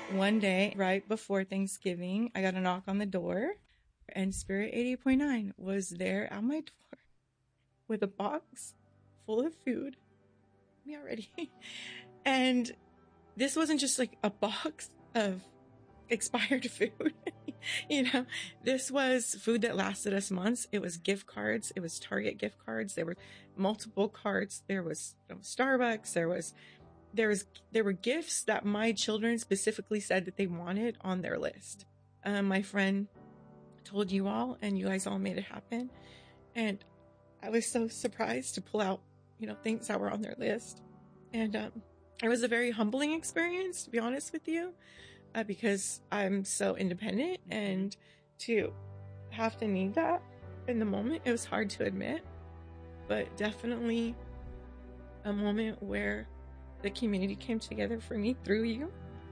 One day, right before Thanksgiving, I got a knock on the door, and Spirit 88.9 was there at my door with a box full of food. Me already. And this wasn't just like a box of expired food. This was food that lasted us months. It was gift cards. It was Target gift cards. There were multiple cards. There was Starbucks. There were gifts that my children specifically said that they wanted on their list. My friend told you all, and you guys all made it happen. And I was so surprised to pull out, things that were on their list. And it was a very humbling experience, to be honest with you, because I'm so independent, and to have to need that in the moment, it was hard to admit, but definitely a moment where the community came together for me through you.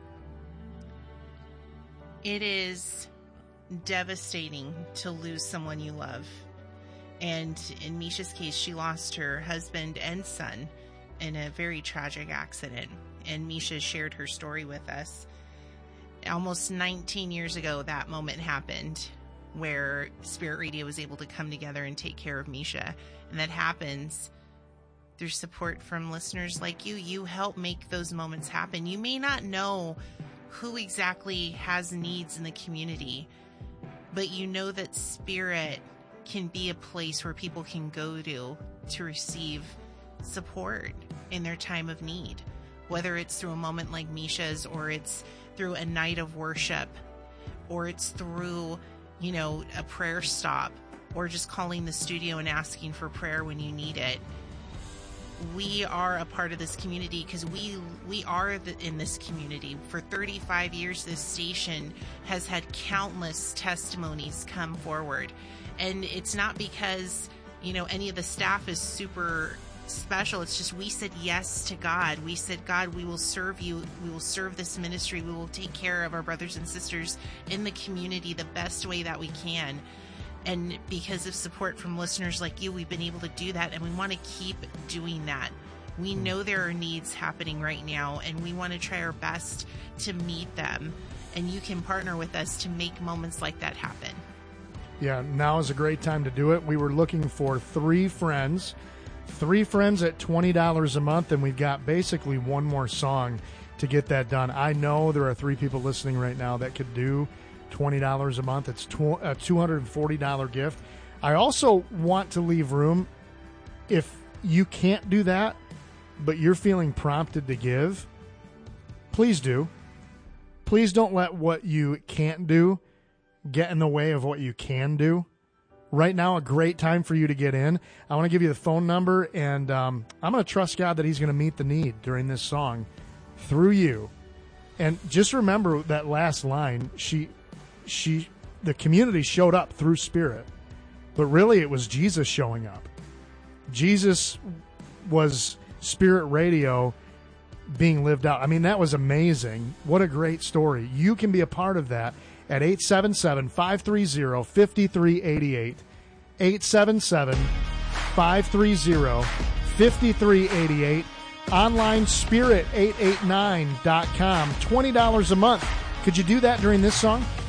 It is devastating to lose someone you love. And in Misha's case, she lost her husband and son in a very tragic accident. And Misha shared her story with us. Almost 19 years ago, that moment happened where Spirit Radio was able to come together and take care of Misha. And that happens through support from listeners like you. You help make those moments happen. You may not know who exactly has needs in the community, but you know that Spirit can be a place where people can go to receive support in their time of need, whether it's through a moment like Misha's, or it's through a night of worship, or it's through, a prayer stop, or just calling the studio and asking for prayer when you need it. We are a part of this community because we are in this community. For 35 years, this station has had countless testimonies come forward. And it's not because, any of the staff is super special. It's just we said yes to God. We said, God, we will serve you. We will serve this ministry. We will take care of our brothers and sisters in the community the best way that we can. And because of support from listeners like you, we've been able to do that, and we want to keep doing that. We know there are needs happening right now, and we want to try our best to meet them. And you can partner with us to make moments like that happen. Yeah, now is a great time to do it. We were looking for three friends at $20 a month, and we've got basically one more song to get that done. I know there are three people listening right now that could do $20 a month. It's a $240 gift. I also want to leave room, if you can't do that, but you're feeling prompted to give, please do. Please don't let what you can't do get in the way of what you can do. Right now, a great time for you to get in. I want to give you the phone number, and I'm going to trust God that he's going to meet the need during this song through you. And just remember that last line, the community showed up through Spirit, but really it was Jesus showing up. Jesus was Spirit Radio being lived out. I mean, that was amazing. What a great story. You can be a part of that at 877-530-5388, 877-530-5388, online spirit889.com, $20 a month. Could you do that during this song?